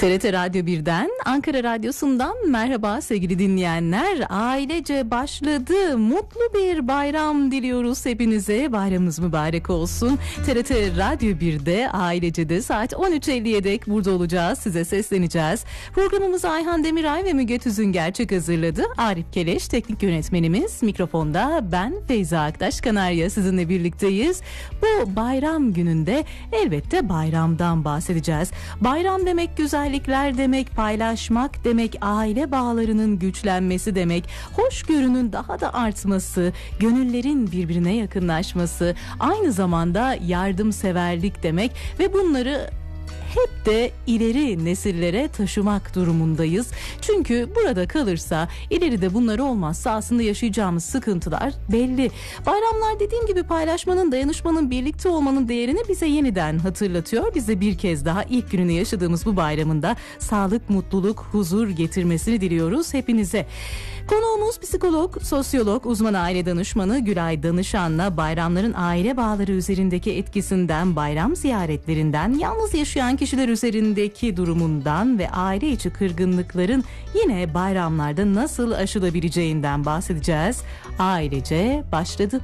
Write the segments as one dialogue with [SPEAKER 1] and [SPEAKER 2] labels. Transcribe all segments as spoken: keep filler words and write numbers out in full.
[SPEAKER 1] T R T Radyo birden, Ankara Radyosu'ndan merhaba sevgili dinleyenler. Ailece başladı. Mutlu bir bayram diliyoruz hepinize. Bayramınız mübarek olsun. T R T Radyo birde, Ailece'de saat on üç elliye dek burada olacağız. Size sesleneceğiz. Programımızı Ayhan Demiray ve Müge Tüzün Gerçek hazırladı. Arif Keleş teknik yönetmenimiz. Mikrofonda ben Feyza Aktaş Kanarya sizinle birlikteyiz. Bu bayram gününde elbette bayramdan bahsedeceğiz. Bayram demek güzellikler demek, paylaşmak demek, aile bağlarının güçlenmesi demek, hoşgörünün daha da artması, gönüllerin birbirine yakınlaşması, aynı zamanda yardımseverlik demek ve bunları hep de ileri nesillere taşımak durumundayız. Çünkü burada kalırsa, ileride bunlar olmazsa aslında yaşayacağımız sıkıntılar belli. Bayramlar dediğim gibi paylaşmanın, dayanışmanın, birlikte olmanın değerini bize yeniden hatırlatıyor. Biz de bir kez daha ilk gününü yaşadığımız bu bayramında sağlık, mutluluk, huzur getirmesini diliyoruz hepinize. Konuğumuz psikolog, sosyolog, uzman aile danışmanı Gülay Danışan'la bayramların aile bağları üzerindeki etkisinden, bayram ziyaretlerinden, yalnız yaşayan kişiler üzerindeki durumundan ve aile içi kırgınlıkların yine bayramlarda nasıl aşılabileceğinden bahsedeceğiz. Ailece başladı.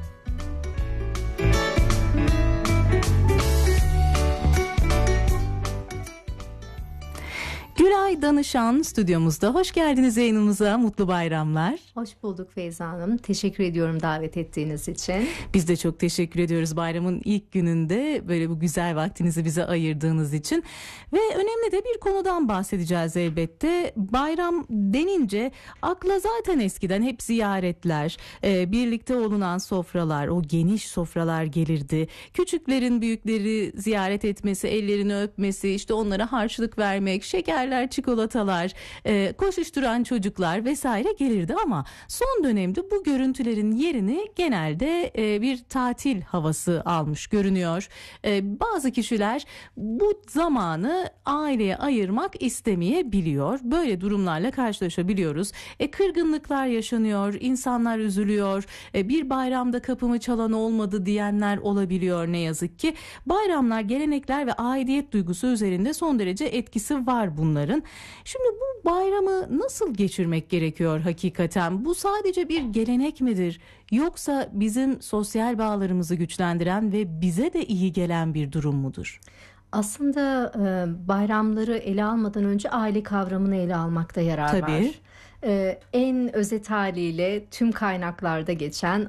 [SPEAKER 1] Gülay Danışan stüdyomuzda. Hoş geldiniz yayınımıza. Mutlu bayramlar.
[SPEAKER 2] Hoş bulduk Feyza Hanım. Teşekkür ediyorum davet ettiğiniz için.
[SPEAKER 1] Biz de çok teşekkür ediyoruz bayramın ilk gününde böyle bu güzel vaktinizi bize ayırdığınız için. Ve önemli de bir konudan bahsedeceğiz elbette. Bayram denince akla zaten eskiden hep ziyaretler, e, birlikte olunan sofralar, o geniş sofralar gelirdi. Küçüklerin büyükleri ziyaret etmesi, ellerini öpmesi, işte onlara harçlık vermek, şekerler, çikolatalar, e, koşuşturan çocuklar vesaire gelirdi ama son dönemde bu görüntülerin yerini genelde e, bir tatil havası almış görünüyor. E, bazı kişiler bu zamanı aileye ayırmak istemeyebiliyor. Böyle durumlarla karşılaşabiliyoruz. E, kırgınlıklar yaşanıyor, insanlar üzülüyor. E, bir bayramda kapımı çalan olmadı diyenler olabiliyor ne yazık ki. Bayramlar, gelenekler ve aidiyet duygusu üzerinde son derece etkisi var bunların. Şimdi bu bayramı nasıl geçirmek gerekiyor hakikaten? Bu sadece bir gelenek midir? Yoksa bizim sosyal bağlarımızı güçlendiren ve bize de iyi gelen bir durum mudur?
[SPEAKER 2] Aslında e, bayramları ele almadan önce aile kavramını ele almakta yarar
[SPEAKER 1] Tabii.
[SPEAKER 2] var. Ee, en özet haliyle tüm kaynaklarda geçen